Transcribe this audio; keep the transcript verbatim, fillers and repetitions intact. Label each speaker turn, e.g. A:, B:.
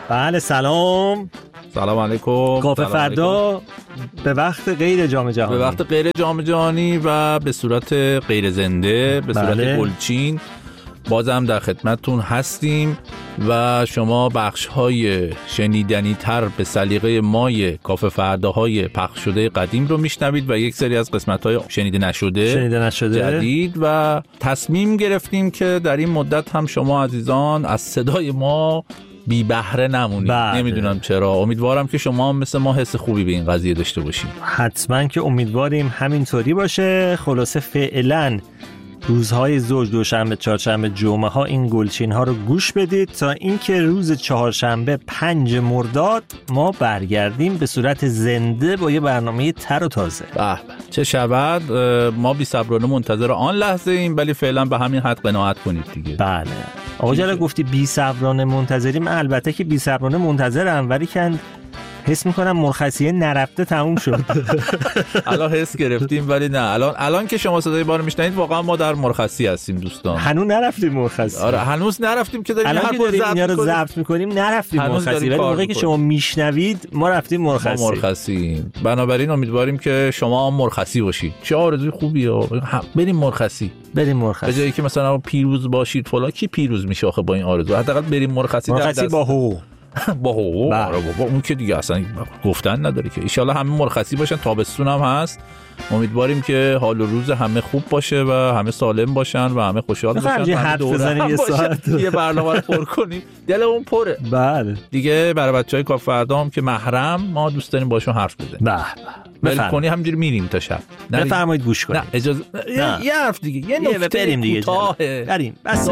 A: بله سلام.
B: سلام علیکم.
A: کافه فردا به وقت غیر جام جهانی،
B: به وقت غیر جام جهانی و به صورت غیر زنده، به صورت
A: بله.
B: گلچین بازم در خدمتتون هستیم و شما بخش‌های شنیدنی تر به سلیقه مای کافه فرداهای پخش شده قدیم رو میشنوید و یک سری از قسمت‌های شنیده نشده
A: شنیده نشده
B: جدید و تصمیم گرفتیم که در این مدت هم شما عزیزان از صدای ما بی بهره نمونید.
A: بله.
B: نمیدونم چرا، امیدوارم که شما هم مثل ما حس خوبی به این قضیه داشته باشید.
A: حتما که امیدواریم همینطوری باشه. خلاصه فعلا روزهای زوج، دوشنبه، چهارشنبه، جمعه ها این گلچین ها رو گوش بدید تا اینکه روز چهارشنبه پنج مرداد ما برگردیم به صورت زنده با یه برنامه تر و تازه.
B: به به چه شود. ما بی صبرانه منتظر آن لحظه ایم، ولی فعلا به همین حد قناعت کنید دیگه.
A: بله آقا جلال گفتی بی صبرانه منتظریم. البته که بی صبرانه منتظرم، ولی که حس میکنم مرخصیه نرفته تموم شد.
B: الان حس گرفتیم ولی نه، الان الان که شما صدای ما رو میشنوید واقعا ما در مرخصی هستیم دوستان.
A: هنوز نرفتیم مرخصی.
B: آره هنوز نرفتیم که داریم
A: الان که داریم اینا رو
B: ضبط
A: ضبط میکنیم نرفتیم مرخصی، ولی موقعی که شما میشنوید ما رفتیم مرخصی.
B: ما مرخصی. بنابراین امیدواریم که شما هم مرخصی باشید. چه آرزوی خوبیه. بریم مرخصی.
A: بریم مرخصی.
B: به جایی که مثلا پیروز باشید فلان، کی پیروز میشه آخه با این آرزو؟ حداقل بریم مرخصی.
A: مرخصی با حقوق.
B: با حقوق. آره بابا اون که دیگه اصلا گفتن نداره که. ان شاءالله همه مرخصی باشن. تابستون هم هست. امیدواریم که حال و روز همه خوب باشه و همه سالم باشن و همه خوشحال باشن.
A: یه حرف بزنیم یه ساعت
B: یه برنامه رو پر کنیم. دلمون پره.
A: بله.
B: دیگه برای بچهای کافه فردا هم که محرم ما دوست داریم باشون حرف بزنیم.
A: به
B: ول کنی همینجوری میریم تا شب.
A: بفرمایید گوش کنید.
B: نه اجازه. یه حرف دیگه. یه نکته
A: بریم دیگه.
B: کوتاه.
A: بریم. بس